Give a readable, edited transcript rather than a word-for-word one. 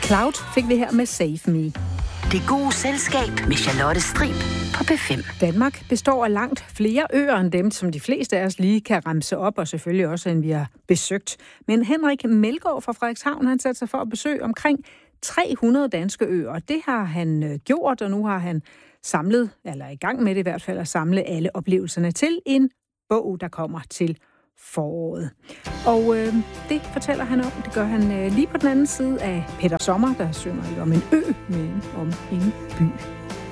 Cloud fik vi her med Save Me. Det gode selskab med Charlotte Strib på P5. Danmark består af langt flere øer end dem, som de fleste af os lige kan remse op, og selvfølgelig også, end vi har besøgt. Men Henrik Melgaard fra Frederikshavn, han satte sig for at besøge omkring 300 danske øer, og det har han gjort, og nu har han samlet, eller er i gang med det i hvert fald, at samle alle oplevelserne til en bog, der kommer til foråret. Og det fortæller han om. Det gør han lige på den anden side af Peter Sommer, der synger ikke om en ø, men om en by.